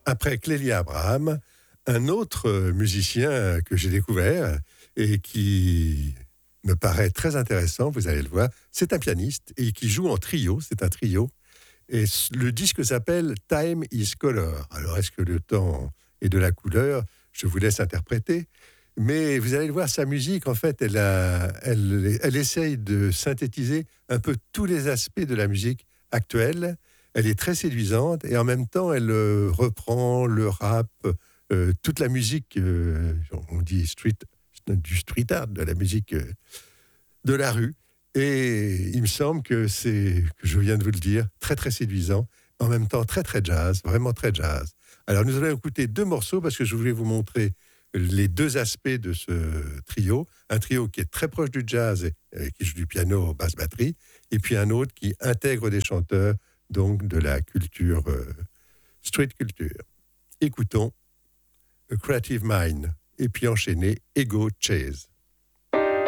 après Clélia Abraham, un autre musicien que j'ai découvert et qui me paraît très intéressant, vous allez le voir. C'est un pianiste et qui joue en trio, c'est un trio. Et le disque s'appelle Time is Color. Alors, est-ce que le temps est de la couleur? Je vous laisse interpréter. Mais vous allez le voir, sa musique, en fait, elle essaye de synthétiser un peu tous les aspects de la musique actuelle. Elle est très séduisante et en même temps, elle reprend le rap, toute la musique, on dit du street art, de la musique de la rue. Et il me semble que je viens de vous le dire, très très séduisant, en même temps très très jazz, vraiment très jazz. Alors nous allons écouter deux morceaux parce que je voulais vous montrer les deux aspects de ce trio. Un trio qui est très proche du jazz et qui joue du piano, basse, batterie, et puis un autre qui intègre des chanteurs, donc de la culture, street culture. Écoutons A Creative Mind, et puis enchaîner Ego Chase.